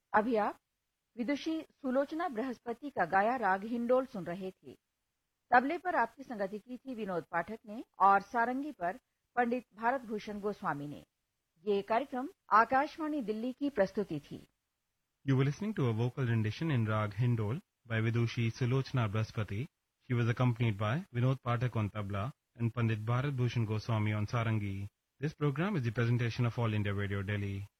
अभी आप विदुषी सुलोचना बृहस्पति का गाया राग हिंडोल सुन रहे थे। तबले पर आपकी संगति की थी विनोद पाठक ने और सारंगी पर पंडित भारत भूषण गोस्वामी ने। ये कार्यक्रम आकाशवाणी दिल्ली की प्रस्तुति थी। You were listening to a vocal rendition in Rag Hindol by Vidushi Sulochana Brahaspati. She was accompanied by Vinod Pathak on tabla and Pandit Bharat Bhushan Goswami on sarangi. This program is the presentation of All India Radio Delhi.